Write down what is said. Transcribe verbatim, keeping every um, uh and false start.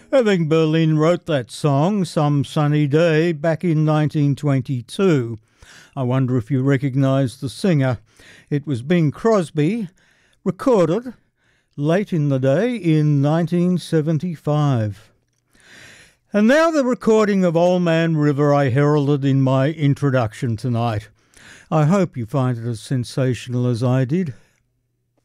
Irving Berlin wrote that song, Some Sunny Day, back in nineteen twenty-two. I wonder if you recognise the singer. It was Bing Crosby, recorded late in the day in nineteen seventy-five. And now the recording of Old Man River I heralded in my introduction tonight. I hope you find it as sensational as I did.